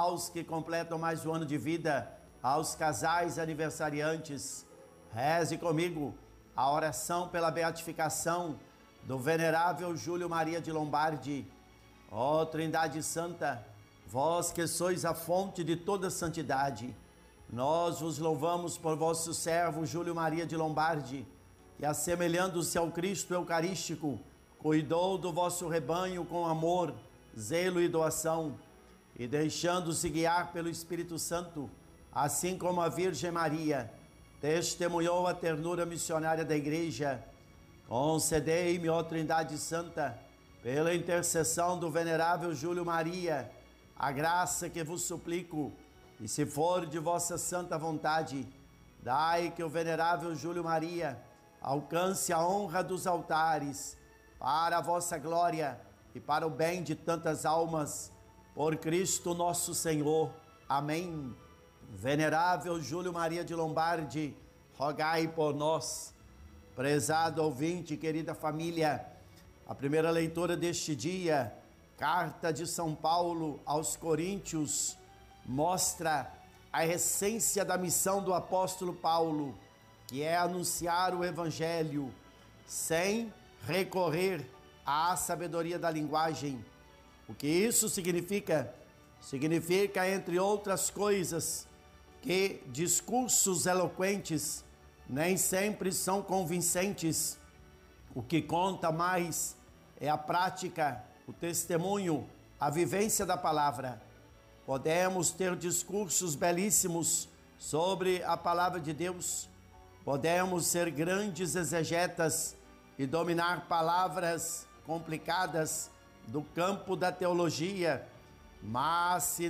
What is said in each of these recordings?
aos que completam mais um ano de vida, aos casais aniversariantes. Reze comigo a oração pela beatificação do venerável Júlio Maria de Lombardi. Ó Trindade Santa, vós que sois a fonte de toda santidade, nós vos louvamos por vosso servo Júlio Maria de Lombardi, que, assemelhando-se ao Cristo Eucarístico, cuidou do vosso rebanho com amor, zelo e doação, e deixando-se guiar pelo Espírito Santo, assim como a Virgem Maria testemunhou a ternura missionária da Igreja. Concedei-me, ó Trindade Santa, pela intercessão do venerável Júlio Maria, a graça que vos suplico, e se for de vossa santa vontade, dai que o venerável Júlio Maria alcance a honra dos altares, para a vossa glória e para o bem de tantas almas, por Cristo nosso Senhor. Amém. Venerável Júlio Maria de Lombardi, rogai por nós. Prezado ouvinte, querida família, a primeira leitura deste dia, carta de São Paulo aos Coríntios, mostra a essência da missão do apóstolo Paulo, que é anunciar o Evangelho sem recorrer à sabedoria da linguagem. O que isso significa? Significa, entre outras coisas, que discursos eloquentes nem sempre são convincentes. O que conta mais é a prática, o testemunho, a vivência da palavra. Podemos ter discursos belíssimos sobre a palavra de Deus, podemos ser grandes exegetas e dominar palavras complicadas do campo da teologia, mas se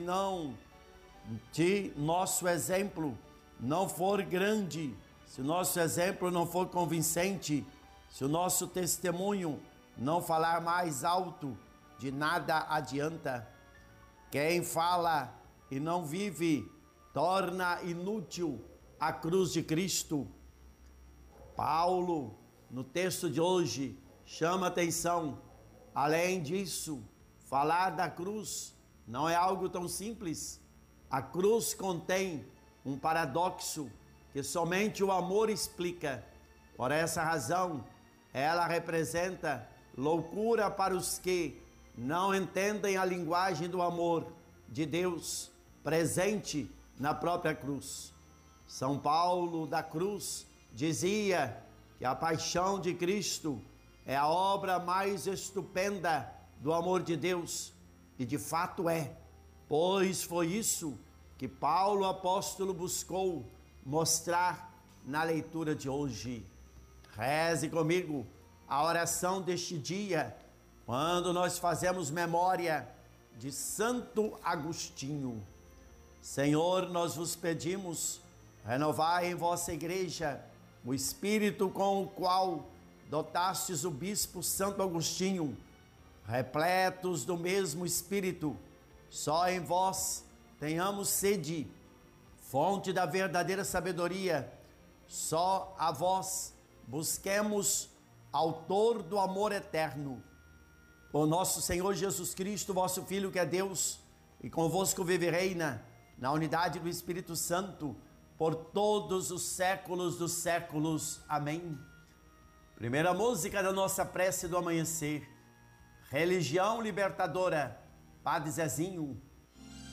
nosso exemplo não for grande, se o nosso exemplo não for convincente, se o nosso testemunho não falar mais alto, de nada adianta. Quem fala e não vive torna inútil a cruz de Cristo. Paulo, no texto de hoje, chama atenção. Além disso, falar da cruz não é algo tão simples. A cruz contém um paradoxo que somente o amor explica. Por essa razão, ela representa loucura para os que não entendem a linguagem do amor de Deus presente na própria cruz. São Paulo da Cruz dizia que a paixão de Cristo é a obra mais estupenda do amor de Deus, e de fato é, pois foi isso que Paulo apóstolo buscou mostrar na leitura de hoje. Reze comigo a oração deste dia, quando nós fazemos memória de Santo Agostinho. Senhor, nós vos pedimos, renovai em vossa igreja o espírito com o qual dotastes o bispo Santo Agostinho, repletos do mesmo espírito. Só em vós tenhamos sede, fonte da verdadeira sabedoria. Só a vós busquemos, autor do amor eterno. Por nosso Senhor Jesus Cristo, vosso Filho, que é Deus, e convosco vive e reina, na unidade do Espírito Santo, por todos os séculos dos séculos. Amém. Primeira música da nossa prece do amanhecer. Religião libertadora, Padre Zezinho.